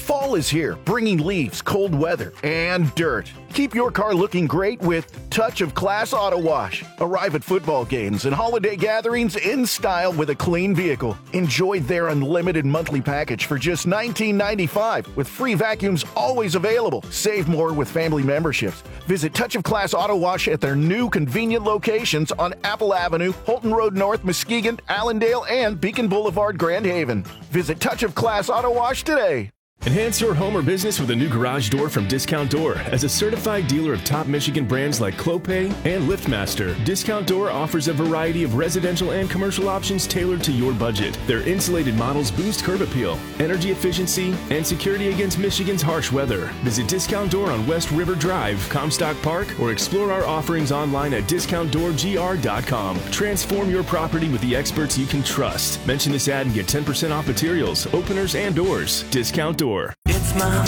Fall is here, bringing leaves, cold weather, and dirt. Keep your car looking great with Touch of Class Auto Wash. Arrive at football games and holiday gatherings in style with a clean vehicle. Enjoy their unlimited monthly package for just $19.95 with free vacuums always available. Save more with family memberships. Visit Touch of Class Auto Wash at their new convenient locations on Apple Avenue, Holton Road North, Muskegon, Allendale, and Beacon Boulevard, Grand Haven. Visit Touch of Class Auto Wash today. Enhance your home or business with a new garage door from Discount Door. As a certified dealer of top Michigan brands like Clopay and LiftMaster, Discount Door offers a variety of residential and commercial options tailored to your budget. Their insulated models boost curb appeal, energy efficiency, and security against Michigan's harsh weather. Visit Discount Door on West River Drive, Comstock Park, or explore our offerings online at discountdoorgr.com. Transform your property with the experts you can trust. Mention this ad and get 10% off materials, openers, and doors. Discount Door. It's my